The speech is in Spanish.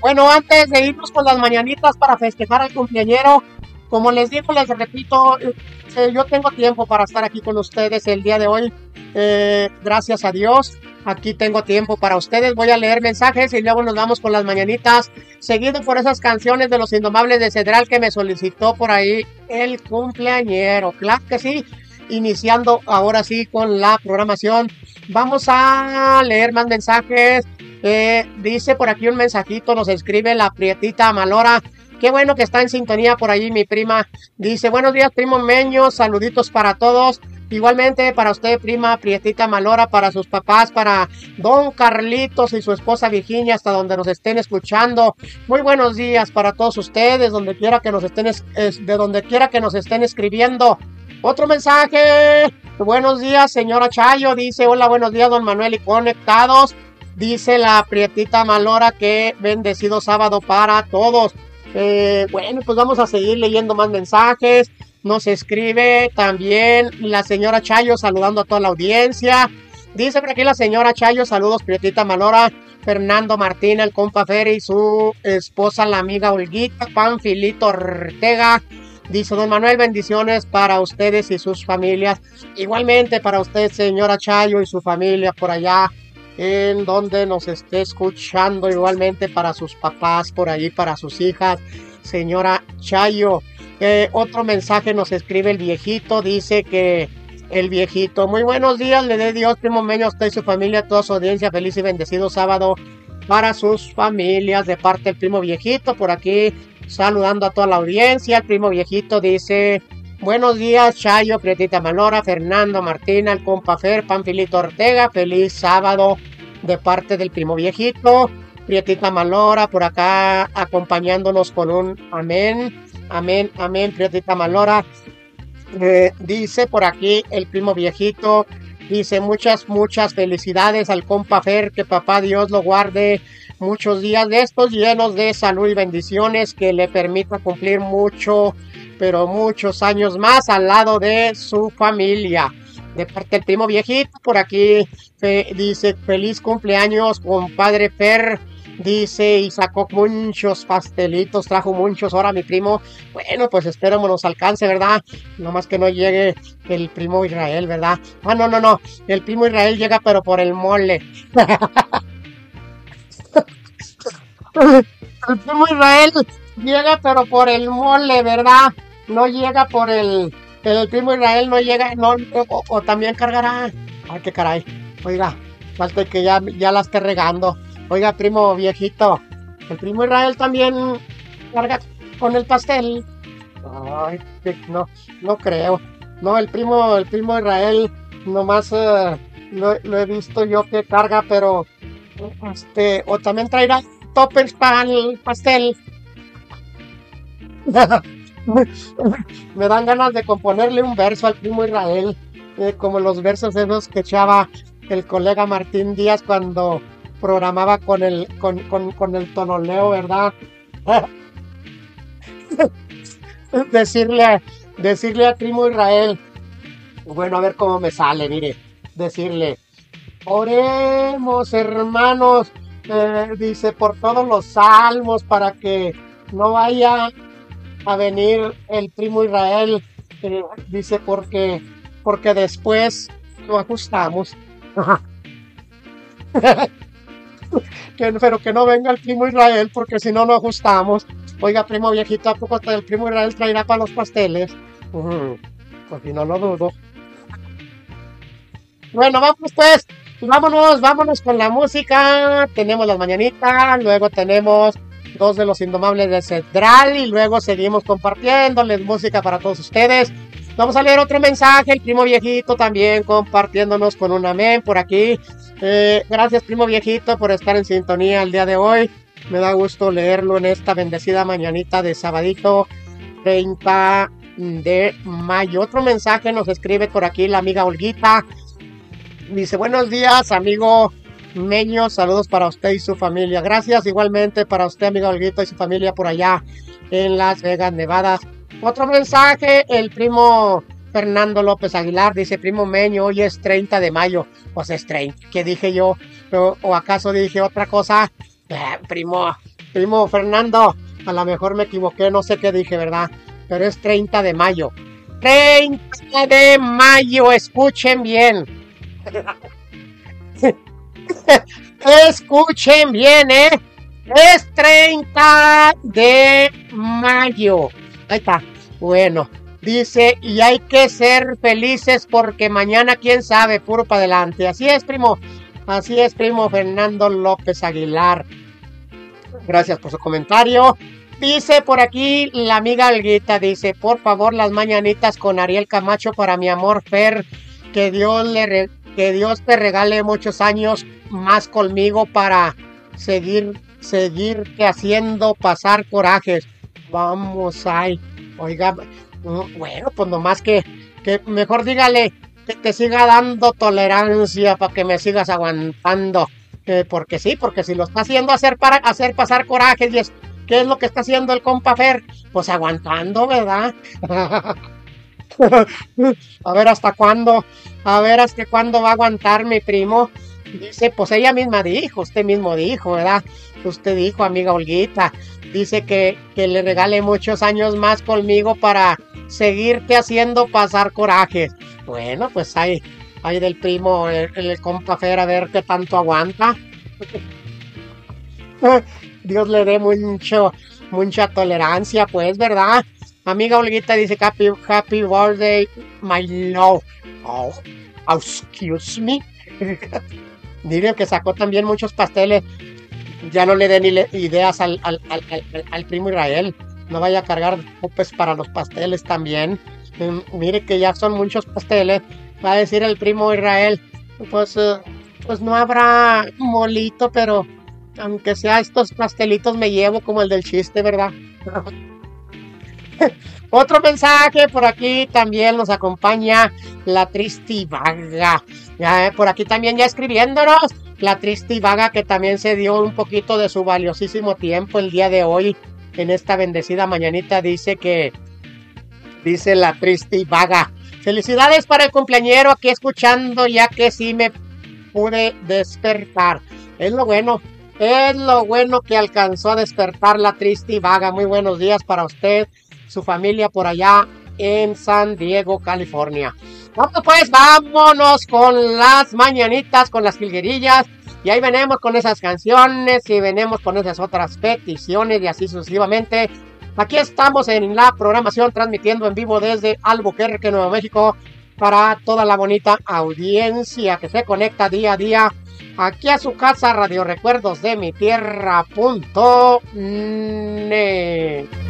Bueno, antes de irnos con las mañanitas para festejar al cumpleañero, como les digo, les repito, yo tengo tiempo para estar aquí con ustedes el día de hoy. Gracias a Dios, aquí tengo tiempo para ustedes. Voy a leer mensajes y luego nos vamos con las mañanitas, seguido por esas canciones de los Indomables de Cedral que me solicitó por ahí el cumpleañero. Claro que sí, iniciando ahora sí con la programación. Vamos a leer más mensajes. Dice por aquí un mensajito, nos escribe la Prietita Malora. Qué bueno que está en sintonía por ahí mi prima. Dice, buenos días, primo Meño, saluditos para todos. Igualmente para usted, prima Prietita Malora, para sus papás, para don Carlitos y su esposa Virginia, hasta donde nos estén escuchando. Muy buenos días para todos ustedes, donde quiera que nos estén, de donde quiera que nos estén escribiendo. Otro mensaje. Buenos días, señora Chayo. Dice, hola, buenos días, don Manuel y conectados. Dice la Prietita Malora que bendecido sábado para todos. Bueno, pues vamos a seguir leyendo más mensajes. Nos escribe también la señora Chayo saludando a toda la audiencia. Dice por aquí la señora Chayo, saludos Prietita Malora, Fernando Martín, el compa Fer y su esposa la amiga Olguita, Panfilito Ortega. Dice don Manuel, bendiciones para ustedes y sus familias. Igualmente para usted, señora Chayo, y su familia por allá en donde nos esté escuchando, igualmente para sus papás por allí, para sus hijas, señora Chayo. Otro mensaje nos escribe el viejito, dice que el viejito, muy buenos días, le dé Dios, primo Meño, a usted y su familia, toda su audiencia, feliz y bendecido sábado para sus familias, de parte del primo viejito, por aquí saludando a toda la audiencia. El primo viejito dice, buenos días, Chayo, Prietita Malora, Fernando Martín, el compa Fer, Panfilito Ortega, feliz sábado de parte del primo viejito. Prietita Malora por acá acompañándonos con un amén, amén, amén, Prietita Malora. Dice por aquí el primo viejito, dice muchas felicidades al compa Fer, que papá Dios lo guarde muchos días de estos llenos de salud y bendiciones, que le permita cumplir pero muchos años más al lado de su familia. De parte del primo viejito, por aquí dice, feliz cumpleaños, compadre Fer. Dice, y sacó muchos pastelitos, trajo muchos ahora mi primo. Bueno, pues esperemos nos alcance, ¿verdad? Nomás que no llegue el primo Israel, ¿verdad? Ah, no, el primo Israel llega pero por el mole. El primo Israel llega pero por el mole, ¿verdad? No llega por el primo Israel no llega, no, o también cargará. Ay, qué caray. Oiga, falta que ya la esté regando. Oiga, primo viejito, el primo Israel también carga con el pastel. Ay, no creo. No, el primo Israel nomás lo he visto yo que carga, pero o también traerá toppers para el pastel. Me dan ganas de componerle un verso al primo Israel, como los versos esos que echaba el colega Martín Díaz cuando programaba con el tonoleo, ¿verdad? decirle al primo Israel, bueno, a ver cómo me sale, mire, decirle, oremos hermanos, dice, por todos los salmos, para que no vaya a venir el primo Israel, dice, porque después lo ajustamos. Pero que no venga el primo Israel, porque si no, no ajustamos. Oiga, primo viejito, ¿a poco el primo Israel traerá para los pasteles? Pues si no lo dudo. Bueno, vamos pues, vámonos con la música. Tenemos las mañanitas, luego tenemos dos de los Indomables de Cedral y luego seguimos compartiéndoles música para todos ustedes. Vamos a leer otro mensaje, el primo viejito también compartiéndonos con un amén por aquí. Gracias, primo viejito, por estar en sintonía el día de hoy. Me da gusto leerlo en esta bendecida mañanita de sabadito 30 de mayo. Otro mensaje nos escribe por aquí la amiga Olguita. Dice, buenos días, amigo Meño, saludos para usted y su familia. Gracias, igualmente para usted, amiga Olguita, y su familia por allá en Las Vegas, Nevada. Otro mensaje, el primo Fernando López Aguilar, dice, primo Meño, hoy es 30 de mayo. Pues es 30, ¿qué dije yo? ¿O acaso dije otra cosa? Primo, Primo Fernando, a lo mejor me equivoqué, no sé qué dije, ¿verdad? Pero es 30 de mayo. 30 de mayo, escuchen bien. Escuchen bien, ¿eh? Es 30 de mayo. Ahí está. Bueno, dice, y hay que ser felices porque mañana, quién sabe, puro para adelante. Así es, primo. Así es, primo Fernando López Aguilar. Gracias por su comentario. Dice por aquí la amiga Alguita, dice, por favor, las mañanitas con Ariel Camacho para mi amor Fer, que Dios te regale muchos años más conmigo para seguirte haciendo pasar corajes. Vamos ahí. Oiga, bueno, pues nomás que mejor dígale que te siga dando tolerancia para que me sigas aguantando. Porque sí, porque si lo está haciendo hacer pasar corajes y ¿qué es lo que está haciendo el compa Fer? Pues aguantando, ¿verdad? A ver hasta cuándo va a aguantar mi primo. Dice, pues ella misma dijo, usted mismo dijo, ¿verdad? Usted dijo, amiga Olguita, dice que le regale muchos años más conmigo para seguirte haciendo pasar corajes. Bueno, pues hay del primo, el compa Fer, a ver qué tanto aguanta. Dios le dé mucha tolerancia, pues, ¿verdad? Amiga Olguita dice, happy birthday, my love. Oh, excuse me. Dile que sacó también muchos pasteles. Ya no le den ideas al primo Israel. No vaya a cargar copes para los pasteles también. Mire que ya son muchos pasteles. Va a decir el primo Israel, pues no habrá molito, pero aunque sea estos pastelitos me llevo como el del chiste, ¿verdad? Otro mensaje por aquí también nos acompaña la Triste y Vaga. Por aquí también ya escribiéndonos la Triste y Vaga, que también se dio un poquito de su valiosísimo tiempo el día de hoy en esta bendecida mañanita. Dice la Triste y Vaga, felicidades para el cumpleañero, aquí escuchando ya que sí me pude despertar. Es lo bueno que alcanzó a despertar la Triste y Vaga. Muy buenos días para usted, su familia por allá en San Diego, California. Bueno, pues vámonos con las mañanitas, con las jilguerillas, y ahí venimos con esas canciones y venimos con esas otras peticiones y así sucesivamente. Aquí estamos en la programación transmitiendo en vivo desde Albuquerque, Nuevo México, para toda la bonita audiencia que se conecta día a día aquí a su casa, Radio Recuerdos de mi Tierra.net.